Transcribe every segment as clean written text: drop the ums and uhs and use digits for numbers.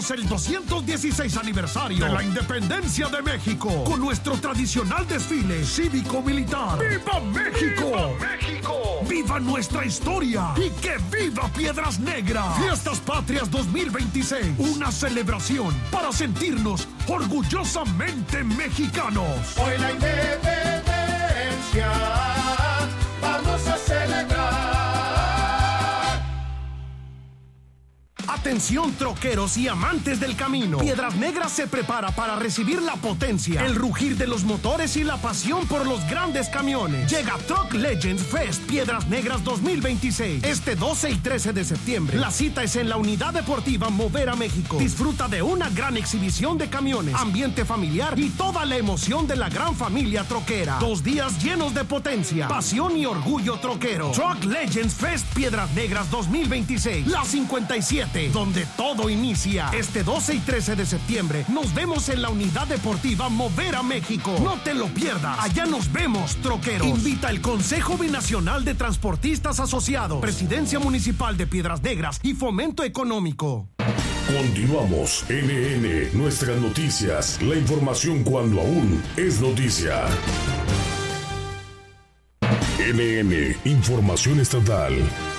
El 216 aniversario de la Independencia de México con nuestro tradicional desfile cívico-militar. ¡Viva México! ¡Viva México! ¡Viva nuestra historia! ¡Y que viva Piedras Negras! Fiestas Patrias 2026, una celebración para sentirnos orgullosamente mexicanos. Hoy la independencia vamos a celebrar. Atención troqueros y amantes del camino. Piedras Negras se prepara para recibir la potencia, el rugir de los motores y la pasión por los grandes camiones. Llega Truck Legends Fest Piedras Negras 2026. Este 12 y 13 de septiembre. La cita es en la Unidad Deportiva Movera México. Disfruta de una gran exhibición de camiones, ambiente familiar y toda la emoción de la gran familia troquera. 2 días llenos de potencia, pasión y orgullo troquero. Truck Legends Fest Piedras Negras 2026. La 57. Donde todo inicia. Este 12 y 13 de septiembre nos vemos en la Unidad Deportiva Movera México. No te lo pierdas. Allá nos vemos, troqueros. Invita el Consejo Binacional de Transportistas Asociados, Presidencia Municipal de Piedras Negras y Fomento Económico. Continuamos. NN, nuestras noticias. La información cuando aún es noticia. NN, información estatal.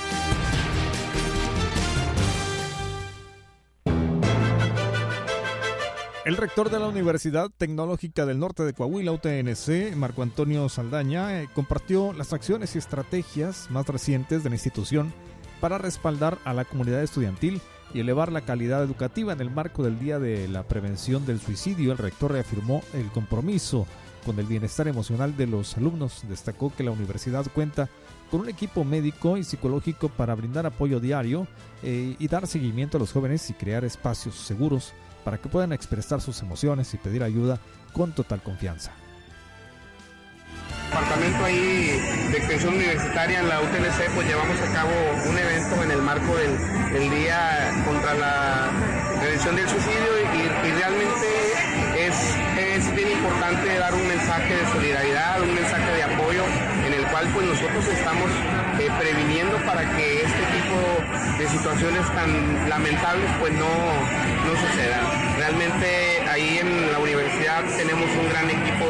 El rector de la Universidad Tecnológica del Norte de Coahuila, UTNC, Marco Antonio Saldaña, compartió las acciones y estrategias más recientes de la institución para respaldar a la comunidad estudiantil y elevar la calidad educativa. En el marco del Día de la Prevención del Suicidio, el rector reafirmó el compromiso con el bienestar emocional de los alumnos. Destacó que la universidad cuenta con un equipo médico y psicológico para brindar apoyo diario y dar seguimiento a los jóvenes y crear espacios seguros para que puedan expresar sus emociones y pedir ayuda con total confianza. Departamento ahí de extensión universitaria en la UTNC, pues llevamos a cabo un evento en el marco del Día contra la Prevención del Suicidio y realmente es bien importante dar un mensaje de solidaridad, un mensaje de apoyo en el cual pues nosotros estamos previniendo para que este tipo de situaciones tan lamentables pues no sucedan. Realmente ahí en la universidad tenemos un gran equipo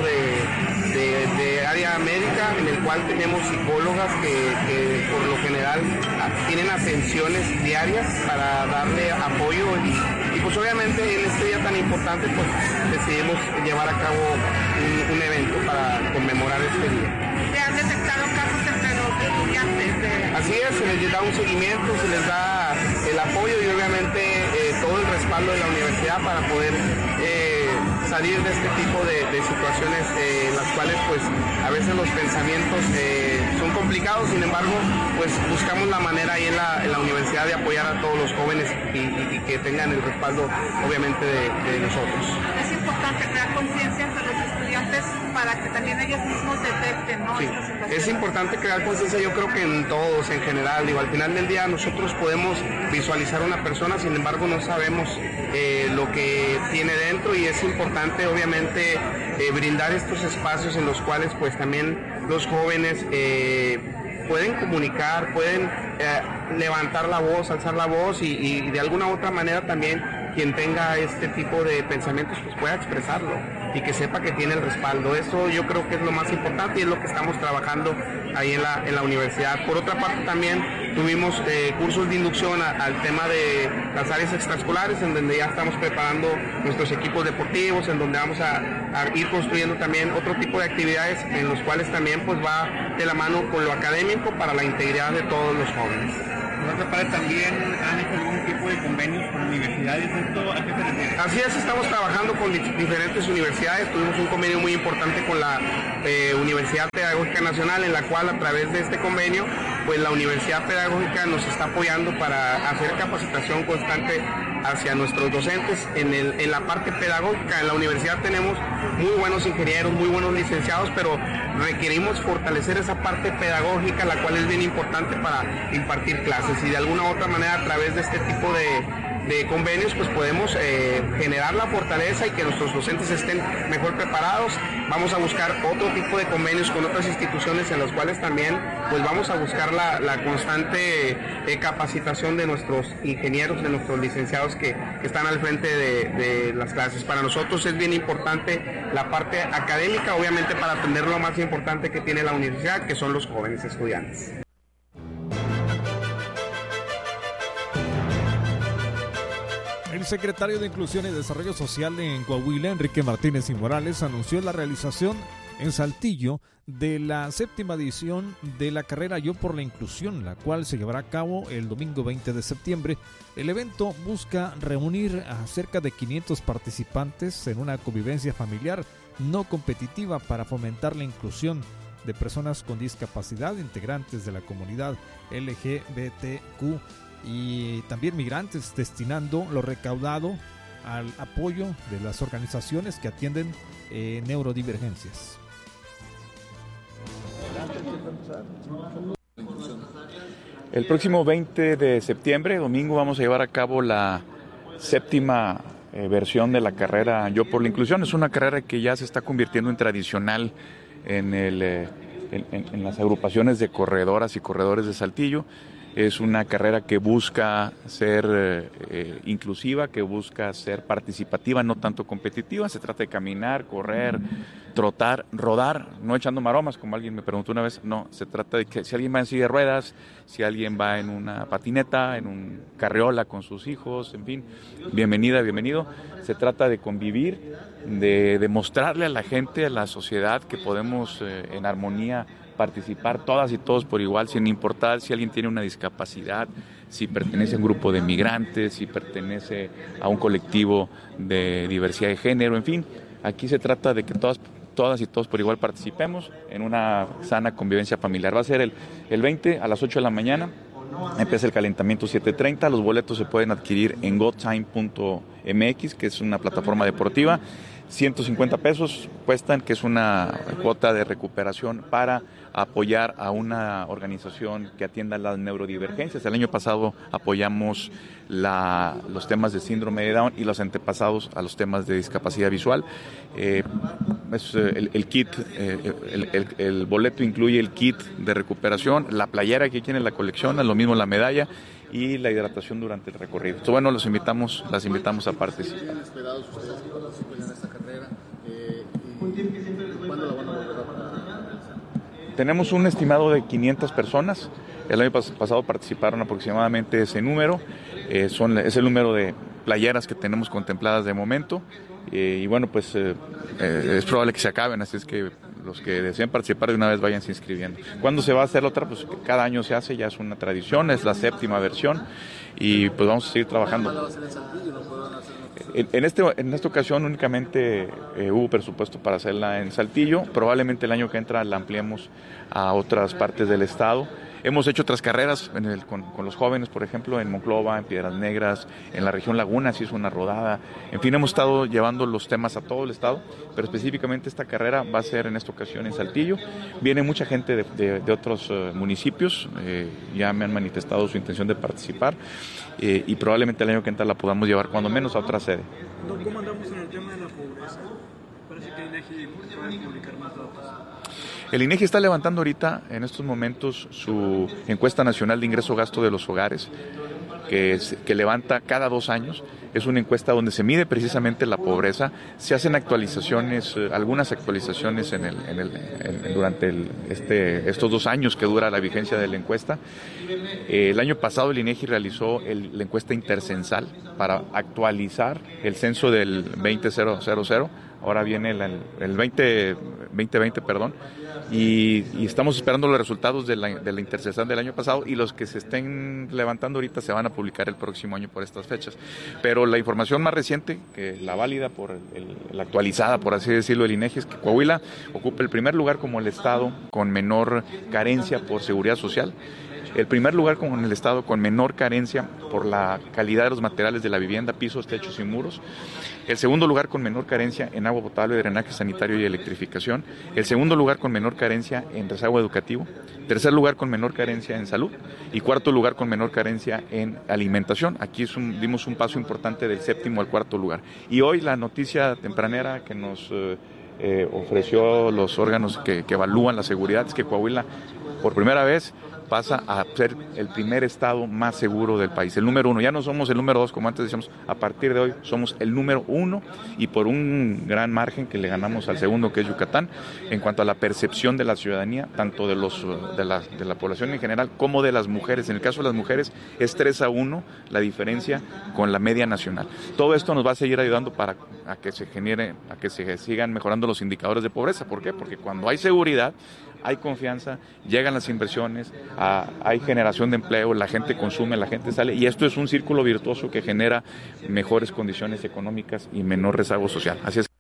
de área médica en el cual tenemos psicólogas que por lo general tienen atenciones diarias para darle apoyo y pues obviamente en este día tan importante pues decidimos llevar a cabo un evento para conmemorar este día. ¿Se han detectado casos entre los estudiantes? Así es, se les da un seguimiento, se les da el apoyo y obviamente todo el respaldo de la universidad para poder salir de este tipo de situaciones en las cuales pues a veces los pensamientos son complicados, sin embargo pues buscamos la manera ahí en la universidad de apoyar a todos los jóvenes y que tengan el respaldo obviamente de nosotros. Es importante crear conciencia entre los estudiantes para que también ellos mismos detecten, ¿no? Sí, es importante crear conciencia, yo creo que en todos en general, digo, al final del día nosotros podemos visualizar a una persona, sin embargo no sabemos lo que tiene dentro y es importante obviamente brindar estos espacios en los cuales pues también los jóvenes pueden comunicar, pueden levantar la voz, alzar la voz y de alguna u otra manera también quien tenga este tipo de pensamientos pues pueda expresarlo y que sepa que tiene el respaldo. Eso yo creo que es lo más importante y es lo que estamos trabajando ahí en la universidad. Por otra parte también tuvimos cursos de inducción al tema de las áreas extraescolares en donde ya estamos preparando nuestros equipos deportivos, en donde vamos a ir construyendo también otro tipo de actividades en los cuales también pues va de la mano con lo académico para la integridad de todos los jóvenes. Por otra parte, también han hecho algún tipo de convenios con universidades. ¿Esto a qué se refiere? Así es, estamos trabajando con diferentes universidades. Tuvimos un convenio muy importante con la Universidad Pedagógica Nacional, en la cual a través de este convenio, pues la Universidad Pedagógica nos está apoyando para hacer capacitación constante hacia nuestros docentes en la parte pedagógica. En la universidad tenemos muy buenos ingenieros, muy buenos licenciados, pero requerimos fortalecer esa parte pedagógica, la cual es bien importante para impartir clases y de alguna u otra manera a través de este tipo de convenios, pues podemos generar la fortaleza y que nuestros docentes estén mejor preparados. Vamos a buscar otro tipo de convenios con otras instituciones en las cuales también pues vamos a buscar la constante capacitación de nuestros ingenieros, de nuestros licenciados que están al frente de las clases. Para nosotros es bien importante la parte académica, obviamente para atender lo más importante que tiene la universidad, que son los jóvenes estudiantes. El secretario de Inclusión y Desarrollo Social en Coahuila, Enrique Martínez y Morales, anunció la realización en Saltillo de la 7ª edición de la carrera Yo por la Inclusión, la cual se llevará a cabo el domingo 20 de septiembre. El evento busca reunir a cerca de 500 participantes en una convivencia familiar no competitiva para fomentar la inclusión de personas con discapacidad, integrantes de la comunidad LGBTQ y también migrantes, destinando lo recaudado al apoyo de las organizaciones que atienden neurodivergencias. El próximo 20 de septiembre, domingo, vamos a llevar a cabo la 7ª versión de la carrera Yo por la Inclusión. Es una carrera que ya se está convirtiendo en tradicional en las agrupaciones de corredoras y corredores de Saltillo. Es una carrera que busca ser inclusiva, que busca ser participativa, no tanto competitiva. Se trata de caminar, correr, trotar, rodar, no echando maromas, como alguien me preguntó una vez. No, se trata de que si alguien va en silla de ruedas, si alguien va en una patineta, en un carriola con sus hijos, en fin, bienvenida, bienvenido. Se trata de convivir, de demostrarle a la gente, a la sociedad, que podemos en armonía participar todas y todos por igual, sin importar si alguien tiene una discapacidad, si pertenece a un grupo de migrantes, si pertenece a un colectivo de diversidad de género, en fin, aquí se trata de que todas y todos por igual participemos en una sana convivencia familiar. Va a ser el 20 a las 8 de la mañana, empieza el calentamiento 7:30, los boletos se pueden adquirir en gotime.mx, que es una plataforma deportiva. 150 pesos cuestan, que es una cuota de recuperación para apoyar a una organización que atienda las neurodivergencias. El año pasado apoyamos los temas de síndrome de Down y los antepasados a los temas de discapacidad visual. El kit, el boleto incluye el kit de recuperación, la playera que tiene la colección, lo mismo la medalla y la hidratación durante el recorrido. Entonces, bueno, las invitamos a participar. ¿Tienen esperados ustedes que participen en esta carrera? ¿Cuándo la van a volver a realizar? Tenemos un estimado de 500 personas. El año pasado participaron aproximadamente ese número. Es el número de playeras que tenemos contempladas de momento. Y bueno, pues es probable que se acaben, así es que los que deseen participar de una vez vayan se inscribiendo. ¿Cuándo se va a hacer la otra? Pues cada año se hace, ya es una tradición, es la 7ª versión y pues vamos a seguir trabajando. En esta ocasión únicamente hubo presupuesto para hacerla en Saltillo, probablemente el año que entra la ampliemos a otras partes del estado. Hemos hecho otras carreras con los jóvenes, por ejemplo, en Monclova, en Piedras Negras, en la región Laguna se hizo una rodada. En fin, hemos estado llevando los temas a todo el estado, pero específicamente esta carrera va a ser en esta ocasión en Saltillo. Viene mucha gente de otros municipios, ya me han manifestado su intención de participar y probablemente el año que entra la podamos llevar cuando menos a otra sede. ¿Cómo andamos en el tema de la pobreza? Parece que INEGI puede publicar más datos. El INEGI está levantando ahorita, en estos momentos, su encuesta nacional de ingreso-gasto de los hogares, que levanta cada 2 años. Es una encuesta donde se mide precisamente la pobreza. Se hacen actualizaciones, algunas actualizaciones durante estos 2 años que dura la vigencia de la encuesta. El año pasado el INEGI realizó la encuesta intercensal para actualizar el censo del 2000. Ahora viene el 2020, perdón, y estamos esperando los resultados de la intercensal del año pasado, y los que se estén levantando ahorita se van a publicar el próximo año por estas fechas. Pero la información más reciente, que la válida la actualizada, por así decirlo, del INEGI, es que Coahuila ocupa el primer lugar como el estado con menor carencia por seguridad social. El primer lugar con el estado con menor carencia por la calidad de los materiales de la vivienda, pisos, techos y muros. El segundo lugar con menor carencia en agua potable, drenaje sanitario y electrificación. El segundo lugar con menor carencia en rezago educativo. Tercer lugar con menor carencia en salud. Y cuarto lugar con menor carencia en alimentación. Aquí dimos un paso importante del séptimo al cuarto lugar. Y hoy la noticia tempranera que nos ofreció los órganos que evalúan la seguridad es que Coahuila, por primera vez, pasa a ser el primer estado más seguro del país, el número 1. Ya no somos el número 2, como antes decíamos, a partir de hoy somos el número 1 y por un gran margen que le ganamos al segundo, que es Yucatán, en cuanto a la percepción de la ciudadanía, tanto de la población en general como de las mujeres. En el caso de las mujeres es 3-1 la diferencia con la media nacional. Todo esto nos va a seguir ayudando para a que se sigan mejorando los indicadores de pobreza. ¿Por qué? Porque cuando hay seguridad, hay confianza, llegan las inversiones, hay generación de empleo, la gente consume, la gente sale, y esto es un círculo virtuoso que genera mejores condiciones económicas y menor rezago social. Así es.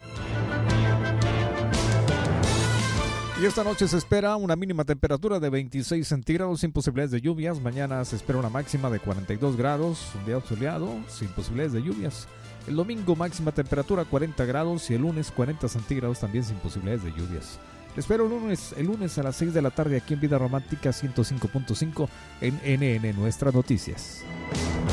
Y esta noche se espera una mínima temperatura de 26 centígrados sin posibilidades de lluvias. Mañana se espera una máxima de 42 grados, un día soleado, sin posibilidades de lluvias. El domingo máxima temperatura 40 grados y el lunes 40 centígrados también sin posibilidades de lluvias. Les espero el lunes a las 6 de la tarde aquí en Vida Romántica 105.5 en NN Nuestras Noticias.